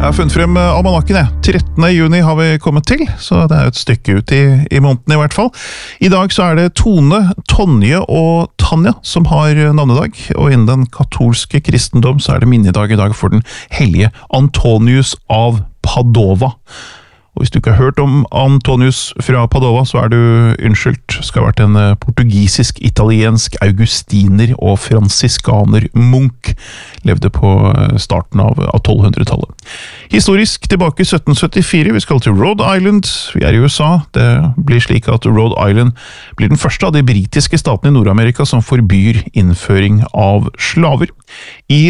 Jeg har funnet frem almanakken, jeg. 13. juni har vi kommet til, så det er et stykke ut i måneden i hvert fall. I dag så er det Tone, Tonje og Tanja som har navnedag, og innen den katolske kristendom så er det minnedag i dag for den hellige Antonius av Padova. Og hvis du ikke har hørt om Antonius fra Padova, så er du unnskyldt. Skal ha vært en portugisisk, italiensk, augustiner og fransiskaner munk. Levde på starten av 1200-tallet. Historisk tilbake i 1774, vi skal til Rhode Island. Vi er i USA. Det blir slik at Rhode Island blir den første av de britiske statene i Nord-Amerika som forbyr innføring av slaver. I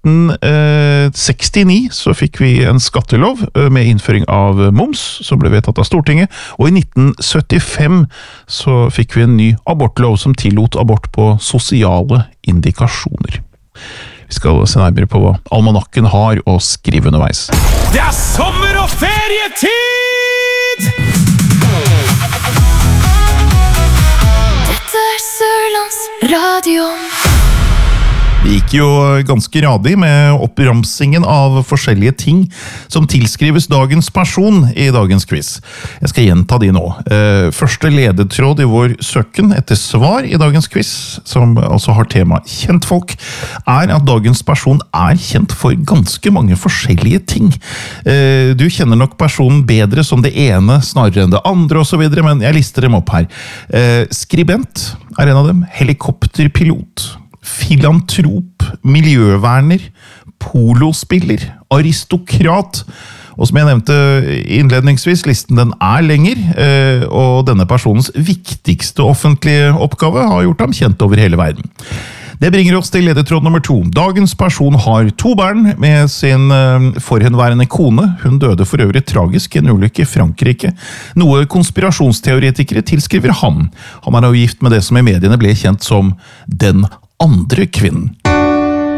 1969 så fikk vi en skattelov med innføring av moms, som ble vedtatt av Stortinget, og i 1975 så fikk vi en ny abortlov som tillot abort på sosiale indikasjoner. Vi skal se nærmere på hva almanakken har å skrive underveis. Det er sommer- og ferietid! Dette er Sørlands Radio. Vi gikk jo ganske radig med oppramsingen av forskjellige ting som tilskrives dagens person i dagens quiz. Jeg skal gjenta de nå. Første ledetråd i vår søken etter svar i dagens quiz, som altså har tema kjentfolk, er at dagens person er kjent for ganske mange forskjellige ting. Du kjenner nok personen bedre som det ene snarere enn det andre og så videre, men jeg lister dem opp her. Skribent er en av dem, helikopterpilot, filantrop, miljøverner, polospiller, aristokrat, og som jeg nevnte innledningsvis, listen den er lenger, og denne personens viktigste offentlige oppgave har gjort ham kjent over hele verden. Det bringer oss til ledetråd nummer 2. Dagens person har 2 barn med sin forhenværende kone. Hun døde for øvrig tragisk i en ulykke i Frankrike. Noe konspirasjonsteoretikere tilskriver ham. Han er jo gift med det som i mediene ble kjent som den andre kvinnen.